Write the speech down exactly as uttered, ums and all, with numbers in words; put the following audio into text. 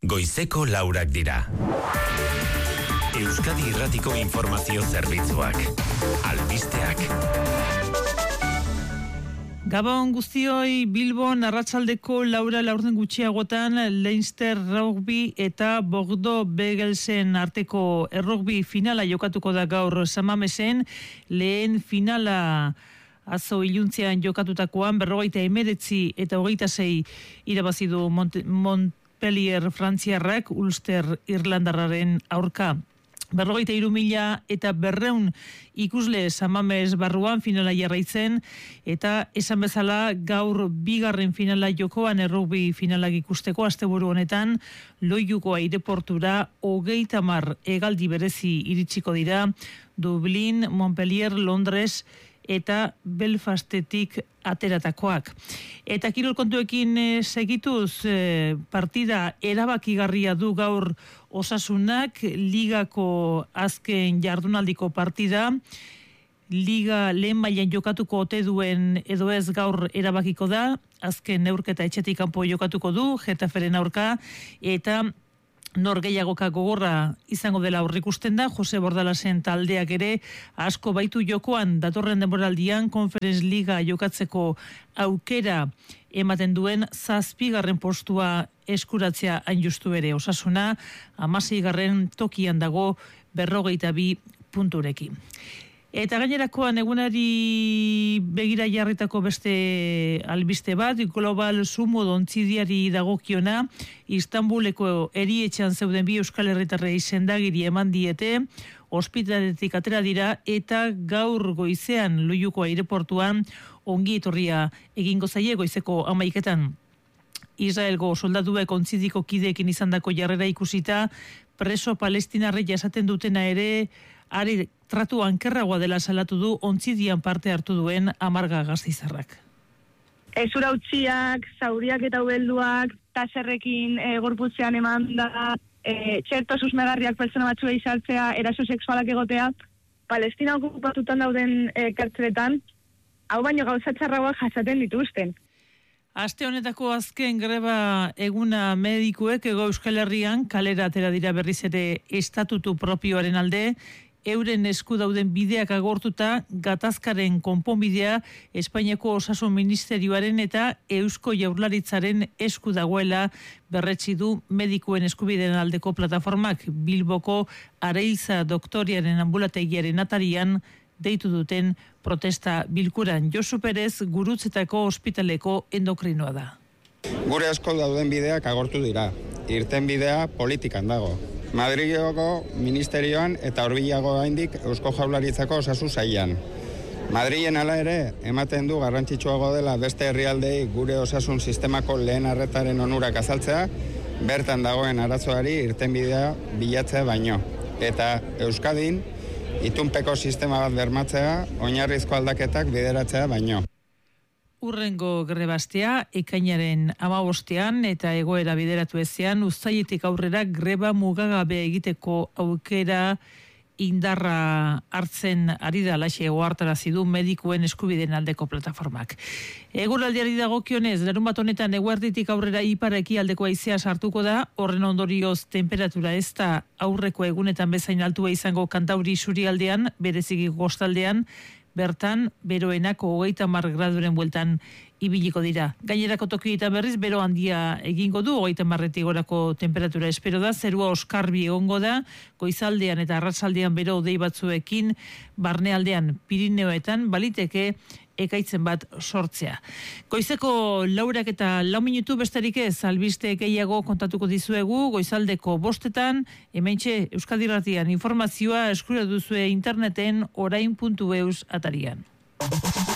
Goizeko laurak dira. Euskadi Irratiko Informazio Zerbitzuak. Albisteak. Gabon guztioi, Bilbon arratsaldeko laura laurden gutxiagotan Leinster Rugby eta Bordeaux Begelsen arteko errugbi finala jokatuko da gaur Samamesen. Lehen finala atzo iluntzean jokatutakoan berrogeita hemeretzi eta hogeita sei irabazi du Mont- Montpellier frantziarrak Ulster Irlandarraren aurka. Berrogeita hiru mila eta berreun ikusle Samames barruan finala jarraitzen, eta esan bezala gaur bigarren finala jokoan errugbi finalak ikusteko asteburu honetan Loiuko aireportura hogeita hamar hegaldi berezi iritsiko dira Dublin, Montpellier, Londres eta Belfastetik ateratakoak. Eta kirol kontuekin e, segituz e, partida erabakigarria du gaur Osasunak, ligako azken jardunaldiko partida. Liga lehen mailan jokatuko ote duen edo ez gaur erabakiko da. Azken neurketa etxetik kanpo jokatuko du Getaferen aurka, eta nor gehiagoka gogorra izango dela aurrikusten da. Jose Bordalasen taldeak ere asko baitu jokoan, datorren denboraldian Conference Liga jokatzeko aukera ematen duen zazpigarren postua eskuratzea hain justu ere. Osasuna hamaseigarren tokian dago berrogeita bi punturekin. Eta gainerakoan egunari begira jarritako beste albiste bat, Global Sumo Dontzidiari dagokiona, Istanbuleko erietxean zeuden bi Euskal Herritarrei sendagiri eman diete, ospitaletik atera dira, eta gaur goizean Loiuko aireportuan ongi etorria egingo zaie goizeko hamaiketan. Israelgo soldatuek ontzidiko kideekin izandako jarrera ikusita, preso palestinarrei jasaten dutena ere, ari tratu ankerragoa dela salatu du ontzidian parte hartu duen Amarga Gasteizarrak. Ezura utziak, zauriak eta ubelduak, taserrekin e, gorputzean eman da, e, txerto susmegarriak pertsona batzuei sartzea, eraso sexualak egotea, Palestina okupatutan dauden e, kartzeletan, hau baino gauza txarragoak jasaten dituzten. Aste honetako azken greba eguna medikuek Hego Euskal Herrian kalera atera dira berriz ere estatutu propioaren alde, euren esku dauden bideak agortuta gatazkaren konponbidea Espainiako Osasun Ministerioaren eta Eusko Jaurlaritzaren esku dagoela berretsi du medikuen eskubideen aldeko plataformak. Bilboko Areilza doktoriaren ambulategiaren atarian deitu duten protesta bilkuran. Josu Perez Gurutzetako ospitaleko endokrinoa da. Gure asko dauden bideak agortu dira. Irten bidea politikan dago. Madrileko ministerioan eta hurbilago gaindik Eusko Jaurlaritzako osasun sailean. Madrilen hala ere ematen du garrantzitsuago dela beste herrialdei gure osasun sistemako lehen arretaren onurak azaltzea, bertan dagoen arazoari irtenbidea bilatzea baino. Eta Euskadin itunpeko sistema bat bermatzea, oinarrizko aldaketak bideratzea baino. Urrengo grebastea ekainaren hamabostean eta egoera bideratu ezean uztailetik aurrera greba mugagabe egiteko aukera indarra hartzen ari da laxe ohartarazi du medikuen eskubideen aldeko plataformak. Eguraldiari dagokionez, larunbat honetan eguerditik aurrera ipar-ekialdeko haizea sartuko da, horren ondorioz temperatura ez da aurreko egunetan bezain altua izango Kantauri isurialdean, bereziki kostaldean, bertan beroenako hogeita hamar graduren bueltan ibiliko dira. Gainerako tokietan berriz bero handia egingo du, hogeita hamarretik gorako temperatura espero da, zerua oskarbi egongo da, goizaldean eta arratsaldean bero hodei batzuekin, barnealdean Pirineoetan baliteke ekaitzen bat sortzea. Goizeko laurak eta lau minutu besterik ez, albiste gehiago kontatuko dizuegu, goizaldeko bostetan, hementxe Euskadi Irratian informazioa eskura duzue interneten orain puntu eus atarian.